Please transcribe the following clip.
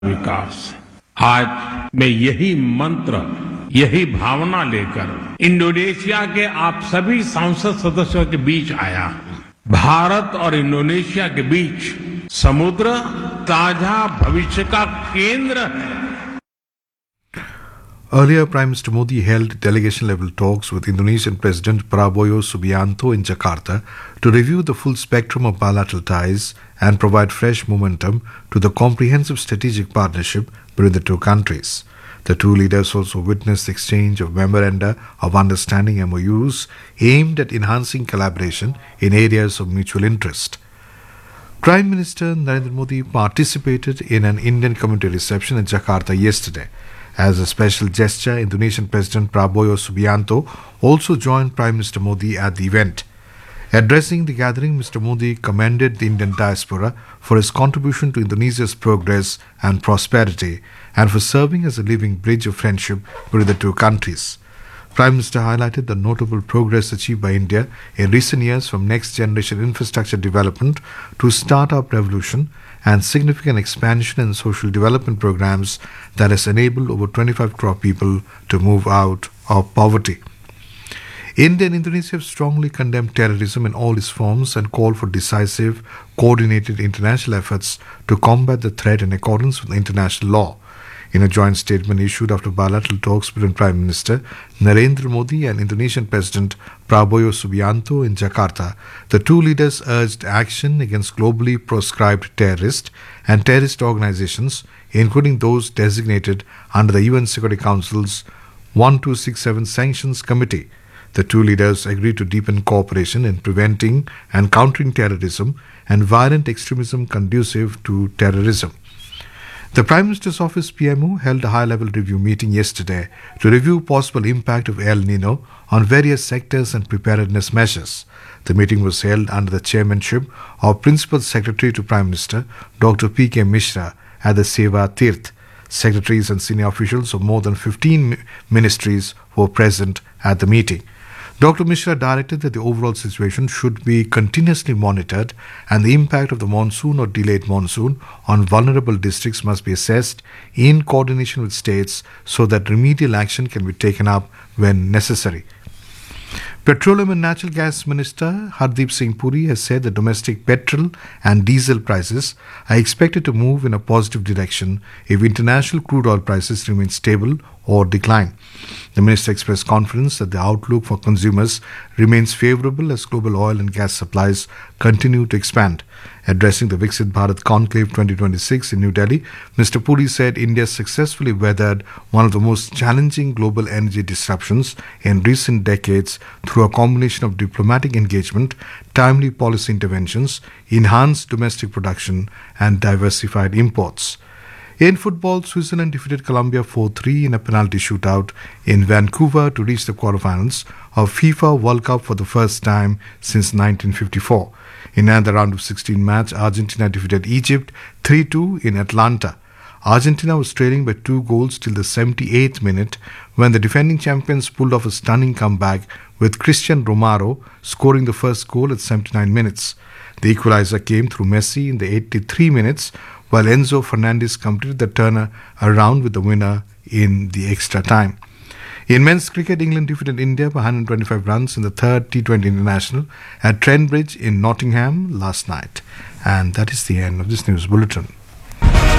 विकास। आज मैं यही मंत्र, यही भावना लेकर इंडोनेशिया के आप सभी सांसद सदस्यों के बीच आया हूं। भारत और इंडोनेशिया के बीच समुद्र साझा भविष्य का केंद्र है। Earlier, Prime Minister Modi held delegation-level talks with Indonesian President Prabowo Subianto in Jakarta to review the full spectrum of bilateral ties and provide fresh momentum to the comprehensive strategic partnership between the two countries. The two leaders also witnessed the exchange of memoranda of understanding MOUs aimed at enhancing collaboration in areas of mutual interest. Prime Minister Narendra Modi participated in an Indian community reception in Jakarta yesterday. As a special gesture, Indonesian President Prabowo Subianto also joined Prime Minister Modi at the event. Addressing the gathering, Mr. Modi commended the Indian diaspora for its contribution to Indonesia's progress and prosperity and for serving as a living bridge of friendship between the two countries. Prime Minister highlighted the notable progress achieved by India in recent years, from next-generation infrastructure development to startup revolution, and significant expansion in social development programs that has enabled over 25 crore people to move out of poverty. India and Indonesia have strongly condemned terrorism in all its forms and called for decisive, coordinated international efforts to combat the threat in accordance with international law. In a joint statement issued after bilateral talks between Prime Minister Narendra Modi and Indonesian President Prabowo Subianto in Jakarta, the two leaders urged action against globally proscribed terrorists and terrorist organizations, including those designated under the UN Security Council's 1267 Sanctions Committee. The two leaders agreed to deepen cooperation in preventing and countering terrorism and violent extremism conducive to terrorism. The Prime Minister's Office PMO held a high-level review meeting yesterday to review possible impact of El Nino on various sectors and preparedness measures. The meeting was held under the chairmanship of Principal Secretary to Prime Minister Dr. P.K. Mishra at the Seva Tirth. Secretaries and senior officials of more than 15 ministries were present at the meeting. Dr. Mishra directed that the overall situation should be continuously monitored and the impact of the monsoon or delayed monsoon on vulnerable districts must be assessed in coordination with states so that remedial action can be taken up when necessary. Petroleum and Natural Gas Minister Hardeep Singh Puri has said that domestic petrol and diesel prices are expected to move in a positive direction if international crude oil prices remain stable or decline. The minister expressed confidence that the outlook for consumers remains favorable as global oil and gas supplies continue to expand. Addressing the Viksit Bharat Conclave 2026 in New Delhi, Mr. Puri said India successfully weathered one of the most challenging global energy disruptions in recent decades through a combination of diplomatic engagement, timely policy interventions, enhanced domestic production, and diversified imports. In football, Switzerland defeated Colombia 4-3 in a penalty shootout in Vancouver to reach the quarterfinals of FIFA World Cup for the first time since 1954. In another round of 16 match, Argentina defeated Egypt 3-2 in Atlanta. Argentina was trailing by 2 goals till the 78th minute when the defending champions pulled off a stunning comeback with Cristian Romero scoring the first goal at 79 minutes. The equalizer came through Messi in the 83 minutes, while Enzo Fernandez completed the turnaround with the winner in the extra time. In men's cricket, England defeated India by 125 runs in the third T20 International at Trent Bridge in Nottingham last night. And that is the end of this news bulletin.